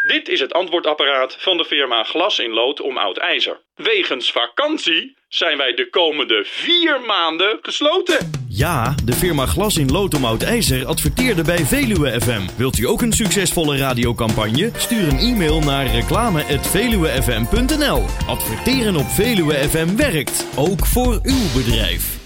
Dit is het antwoordapparaat van de firma Glas in Lood om Oud IJzer. Wegens vakantie zijn wij de komende 4 maanden gesloten. Ja, de firma Glas in Lood om Oud IJzer adverteerde bij Veluwe FM. Wilt u ook een succesvolle radiocampagne? Stuur een e-mail naar reclame@veluwefm.nl. Adverteren op Veluwe FM werkt, ook voor uw bedrijf.